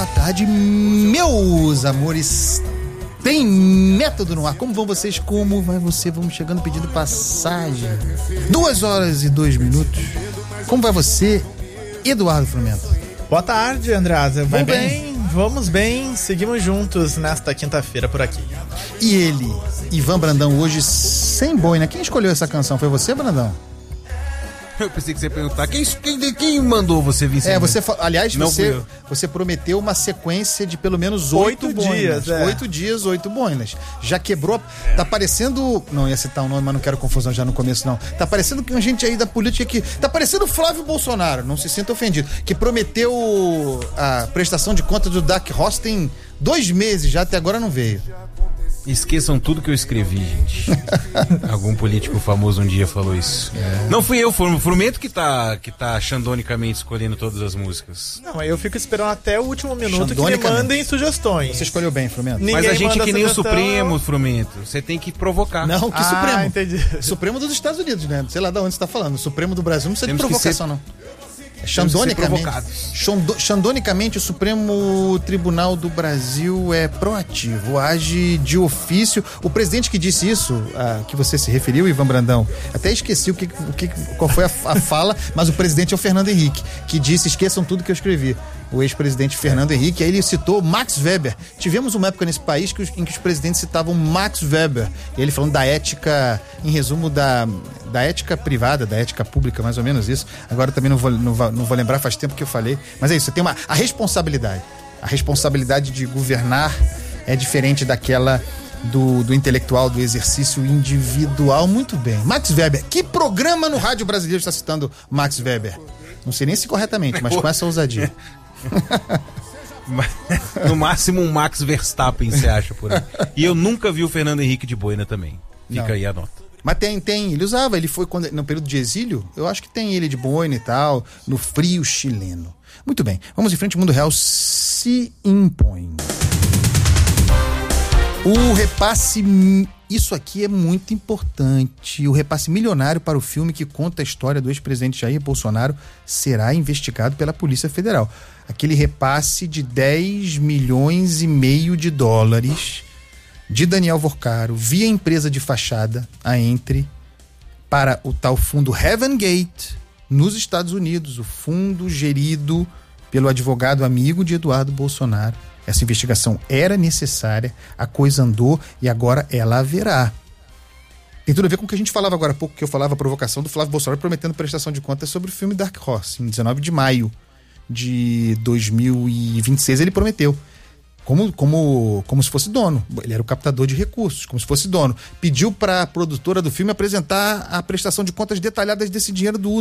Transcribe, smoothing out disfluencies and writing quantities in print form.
boa tarde, meus amores. Tem Método no ar. Como vão vocês? Como vai você? Vamos chegando pedindo passagem. 2h02. Como vai você, Eduardo Frumento? Boa tarde, Andreasa. Vai bem? Vamos bem. Seguimos juntos nesta quinta-feira por aqui. E ele, Ivan Brandão, hoje sem boina. Quem escolheu essa canção? Foi você, Brandão? Eu pensei que você ia perguntar quem mandou você vir sem aliás, você prometeu uma sequência de pelo menos 8 boinas. 8 dias, 8 boinas. Já quebrou. Tá parecendo. Não ia citar um nome, mas não quero confusão já no começo, não. Tá parecendo que a gente aí da política aqui. Tá parecendo o Flávio Bolsonaro, não se sinta ofendido. Que prometeu a prestação de conta do Dark Horse tem 2 meses já, até agora não veio. Esqueçam tudo que eu escrevi, gente. Algum político famoso um dia falou isso. Não fui eu, foi o Frumento que tá xandonicamente escolhendo todas as músicas. Não, aí eu fico esperando até o último minuto que me mandem sugestões. Você escolheu bem, Frumento? Mas a gente é que nem o Supremo, Frumento. Você tem que provocar. Não, que Supremo? Entendi. Supremo dos Estados Unidos, né? Sei lá de onde você tá falando. O Supremo do Brasil não precisa de provocação, não. Xandonicamente, o Supremo Tribunal do Brasil é proativo, age de ofício. O presidente que disse isso, que você se referiu, Ivan Brandão, até esqueci qual foi a fala, mas o presidente é o Fernando Henrique, que disse: esqueçam tudo que eu escrevi. O ex-presidente Fernando Henrique, aí ele citou Max Weber. Tivemos uma época nesse país em que os presidentes citavam Max Weber. E ele falando da ética, em resumo, da ética privada, da ética pública, mais ou menos isso. Agora também não vou lembrar, faz tempo que eu falei. Mas é isso, você tem a responsabilidade. A responsabilidade de governar é diferente daquela do intelectual, do exercício individual. Muito bem. Max Weber. Que programa no rádio brasileiro está citando Max Weber? Não sei nem se corretamente, mas com essa ousadia. No máximo um Max Verstappen, você acha por aí. E eu nunca vi o Fernando Henrique de boina também. Fica aí a nota. Mas tem, ele usava, ele foi no período de exílio, eu acho que tem ele de boina e tal, no frio chileno. Muito bem, vamos em frente, o Mundo Real se impõe. O repasse, isso aqui é muito importante, o repasse milionário para o filme que conta a história do ex-presidente Jair Bolsonaro será investigado pela Polícia Federal. Aquele repasse de 10,5 milhões de dólares de Daniel Vorcaro via empresa de fachada, a Entre, para o tal fundo Heaven Gate, nos Estados Unidos, o fundo gerido pelo advogado amigo de Eduardo Bolsonaro. Essa investigação era necessária, a coisa andou e agora ela haverá. Tem tudo a ver com o que a gente falava agora há pouco, que eu falava a provocação do Flávio Bolsonaro prometendo prestação de contas sobre o filme Dark Horse, em 19 de maio de 2026 ele prometeu. Como se fosse dono. Ele era o captador de recursos, como se fosse dono. Pediu para a produtora do filme apresentar a prestação de contas detalhadas desse dinheiro do uso